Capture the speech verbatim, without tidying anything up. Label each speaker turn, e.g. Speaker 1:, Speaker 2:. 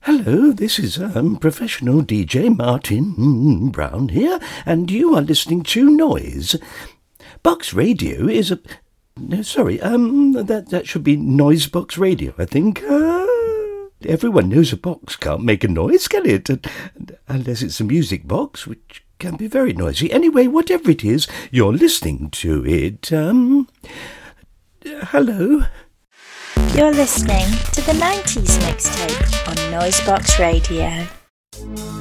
Speaker 1: Hello, this is um, professional D J Martin Brown here, and you are listening to Noise. Box Radio is a... No, sorry, um, that, that should be Noise Box Radio, I think. Uh, everyone knows a box can't make a noise, can it? Unless it's a music box, which can be very noisy. Anyway, whatever it is, you're listening to it. Um, hello?
Speaker 2: You're listening to the nineties mixtape on Noisebox Radio.